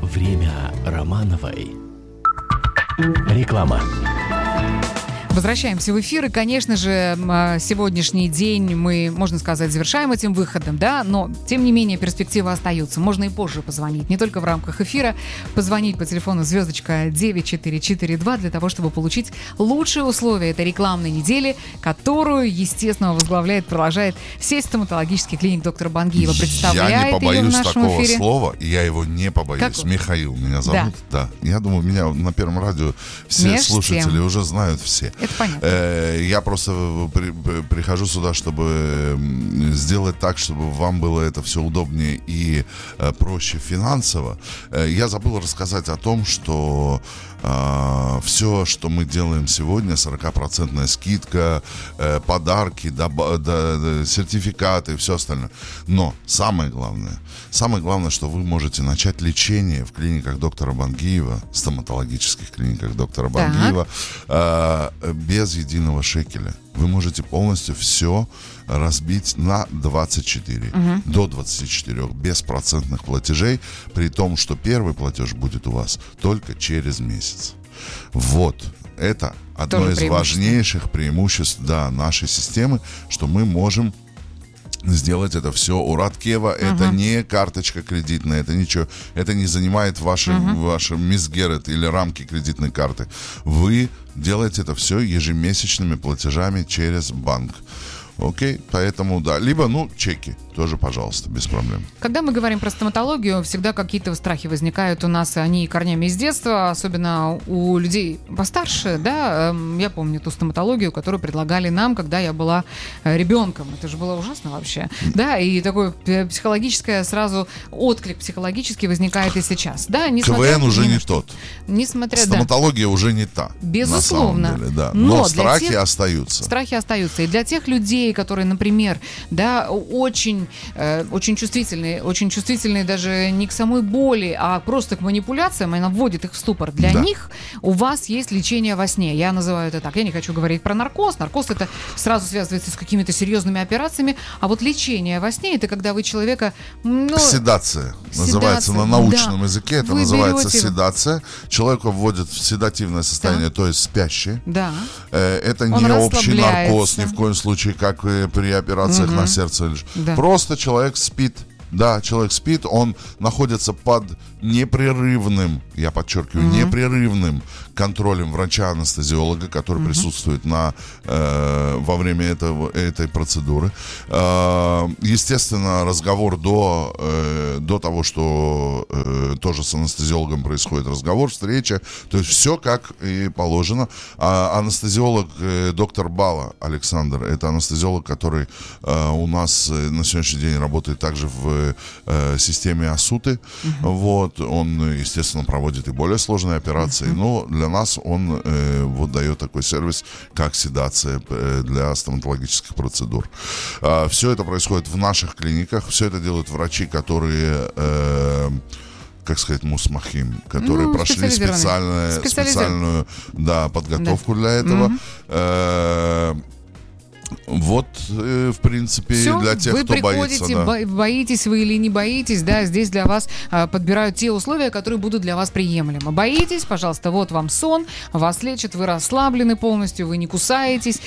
Время Романовой. Реклама. Возвращаемся в эфир, и, конечно же, сегодняшний день мы, можно сказать, завершаем этим выходом, да, но, тем не менее, перспектива остается. Можно и позже позвонить, не только в рамках эфира, позвонить по телефону звездочка 9442 для того, чтобы получить лучшие условия этой рекламной недели, которую, естественно, возглавляет, продолжает сеть стоматологических клиник доктора Бангиева. Представляет я не ее в побоюсь нашем такого эфире. слова, я его не побоюсь. Как? Михаил меня зовут. Да. Я думаю, меня на Первом радио все Меж слушатели тем. уже знают все. Это понятно. Я просто прихожу сюда, чтобы сделать так, чтобы вам было это все удобнее и проще финансово. Я забыл рассказать о том, что все, что мы делаем сегодня, 40% скидка, подарки, сертификаты и все остальное. Но самое главное, что вы можете начать лечение в клиниках доктора Бангиева, стоматологических клиниках доктора Бангиева, без единого шекеля. Вы можете полностью все разбить на 24, до 24 беспроцентных платежей, при том, что первый платеж будет у вас только через месяц. Вот, это одно тоже из важнейших преимуществ нашей системы, что мы можем сделать это все у Радкева. Это не карточка кредитная, это ничего, это не занимает ваши мисгерет или рамки кредитной карты. Вы делаете это все ежемесячными платежами через банк. Окей, поэтому либо, чеки тоже, пожалуйста, без проблем. Когда мы говорим про стоматологию, всегда какие-то страхи возникают у нас, они корнями из детства, особенно у людей постарше, да, я помню ту стоматологию, которую предлагали нам, когда я была ребенком, это же было ужасно вообще, да, и такой психологическое сразу отклик психологический возникает и сейчас, да, КВН уже не тот, стоматология уже не та, безусловно, на самом деле, да, но страхи остаются. Страхи остаются, и для тех людей, которые, например, да, очень чувствительные даже не к самой боли, а просто к манипуляциям, она вводит их в ступор. Для них у вас есть лечение во сне. Я называю это так. Я не хочу говорить про наркоз. Наркоз это сразу связывается с какими-то серьезными операциями. А вот лечение во сне это когда вы человека... седация. Называется на научном языке. Это вы называется седация. Человека вводят в седативное состояние, то есть спящее. Да. Это не общий наркоз, ни в коем случае, как при операциях на сердце. Просто человек спит. Да, человек спит, он находится под непрерывным, я подчеркиваю, непрерывным контролем врача-анестезиолога, который присутствует во время этой процедуры. Естественно, разговор до того, что тоже с анестезиологом происходит разговор, встреча, то есть все как и положено. Анестезиолог доктор Бала Александр, это анестезиолог, который у нас на сегодняшний день работает также в системе Асуты. Вот, он, естественно, проводит и более сложные операции, но для нас он дает такой сервис, как седация для стоматологических процедур. Все это происходит в наших клиниках, все это делают врачи, которые... как сказать, мусмахим, которые прошли специальную подготовку для этого. Вот, в принципе, все, для тех, кто боится. Вы приходите, боитесь вы или не боитесь, да, здесь для вас подбирают те условия, которые будут для вас приемлемы. Боитесь, пожалуйста, вот вам сон, вас лечат, вы расслаблены полностью, вы не кусаетесь,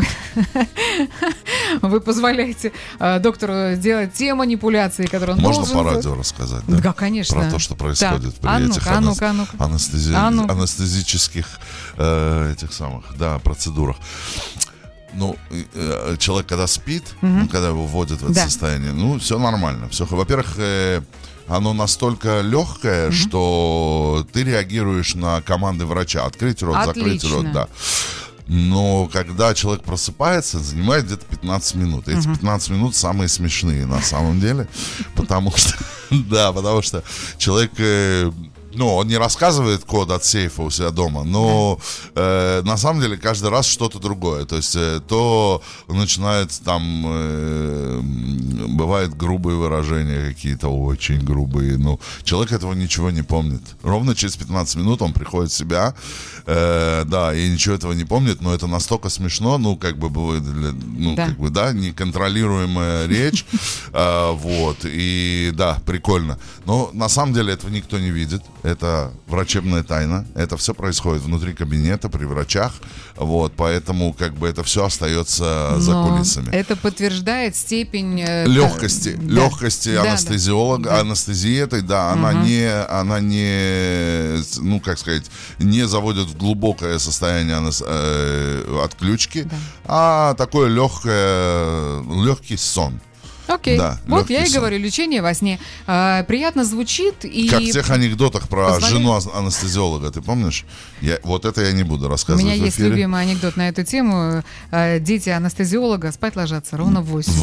вы позволяете доктору делать те манипуляции, которые он должен. Можно по радио рассказать, да? Да, конечно. Про то, что происходит при этих анестезических процедурах. Человек, когда спит, когда его вводят в это состояние, все нормально. Все, во-первых, оно настолько легкое, что ты реагируешь на команды врача. Открыть рот, закрыть рот, да. Но когда человек просыпается, занимает где-то 15 минут. Эти 15 минут самые смешные на самом деле. Потому что человек... он не рассказывает код от сейфа у себя дома, но на самом деле каждый раз что-то другое. То есть то начинает там, бывают грубые выражения какие-то, очень грубые. Ну, человек этого ничего не помнит. Ровно через 15 минут он приходит в себя, и ничего этого не помнит, но это настолько смешно, неконтролируемая речь, и да, прикольно. Но на самом деле этого никто не видит. Это врачебная тайна. Это все происходит внутри кабинета, при врачах. Поэтому это все остается за кулисами. Это подтверждает степень легкости анестезиолога, анестезии этой, она не заводит в глубокое состояние отключки, а такой легкий сон. Окей. Да, я и говорю, лечение во сне. Приятно звучит. И как в тех анекдотах про жену анестезиолога, ты помнишь? Это я не буду рассказывать. У меня есть любимый анекдот на эту тему. Дети анестезиолога спать ложатся ровно в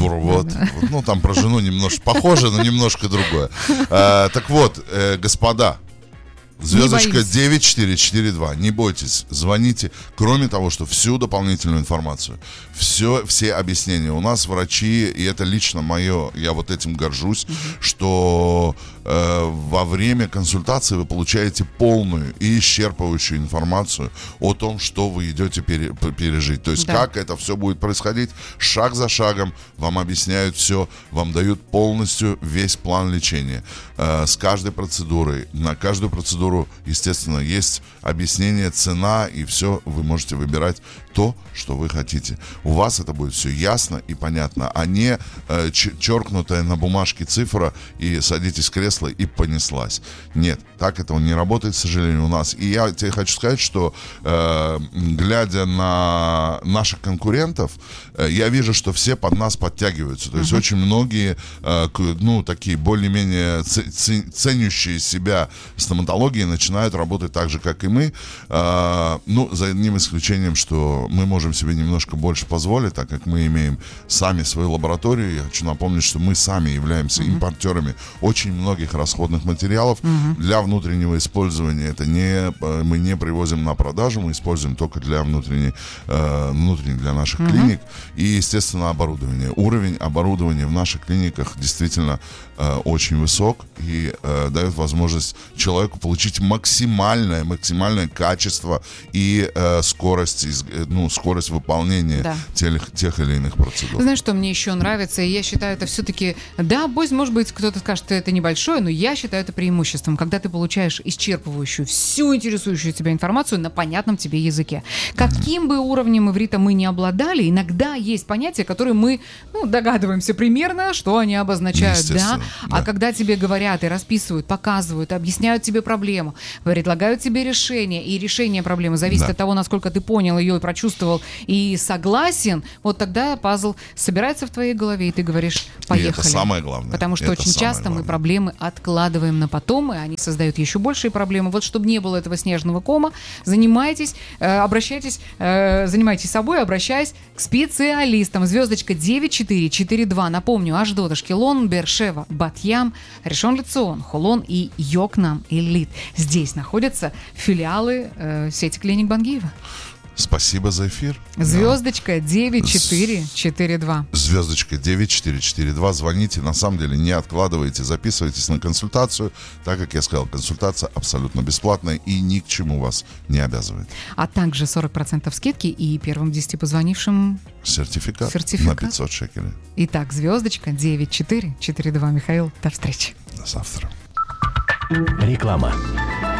8. Там про жену немножко похоже, но немножко другое. Так вот, господа, звездочка 9442. Не бойтесь, звоните. Кроме того, что всю дополнительную информацию, все объяснения. У нас врачи, и это лично мое, я этим горжусь, что во время консультации вы получаете полную и исчерпывающую информацию о том, что вы идете пережить. То есть как это все будет происходить, шаг за шагом вам объясняют все, вам дают полностью весь план лечения. С каждой процедурой, на каждую процедуру, естественно, есть объяснение, цена, и все, вы можете выбирать то, что вы хотите. У вас это будет все ясно и понятно, а не черкнутая на бумажке цифра, и садитесь в кресло, и понеслась. Нет, так это не работает, к сожалению, у нас. И я тебе хочу сказать, что глядя на наших конкурентов, я вижу, что все под нас подтягиваются. То есть очень многие, такие более-менее ценящие себя стоматологией начинают работать так же, как и мы. За одним исключением, что мы можем себе немножко больше позволить, так как мы имеем сами свою лабораторию. Я хочу напомнить, что мы сами являемся импортерами очень многих расходных материалов для внутреннего использования. Это мы не привозим на продажу, мы используем только для внутренних для наших клиник. И, естественно, оборудование. Уровень оборудования в наших клиниках действительно очень высок и дает возможность человеку получить максимальное качество и скорость выполнения тех или иных процедур. Знаешь, что мне еще нравится? И я считаю, это все-таки, может быть, кто-то скажет, что это небольшое, но я считаю это преимуществом, когда ты получаешь исчерпывающую, всю интересующую тебя информацию на понятном тебе языке. Каким бы уровнем иврита мы не обладали, иногда есть понятия, которые мы догадываемся примерно, что они обозначают, да? А когда тебе говорят и расписывают, показывают, объясняют тебе проблему, предлагают тебе решение, и решение проблемы зависит от того, насколько ты понял ее и прочувствовал, и согласен, тогда пазл собирается в твоей голове, и ты говоришь, поехали. И это самое главное. Потому что очень часто мы проблемы откладываем на потом, и они создают еще большие проблемы. Чтобы не было этого снежного кома, занимайтесь собой, обращаясь к специалистам. Звездочка 9442. Напомню, Ашдод, Ашкелон, Бершева, Бат-Ям, Ришон Ле-Цион, Холон и Йокнам Элит. Здесь находятся филиалы сети клиник Бангиева. Спасибо за эфир. Звездочка 9442. Звездочка 9442. Звоните. На самом деле не откладывайте. Записывайтесь на консультацию. Так как я сказал, консультация абсолютно бесплатная и ни к чему вас не обязывает. А также 40% скидки и первым 10 позвонившим сертификат на 500 шекелей. Итак, звездочка 9442. Михаил, до встречи. До завтра. Реклама.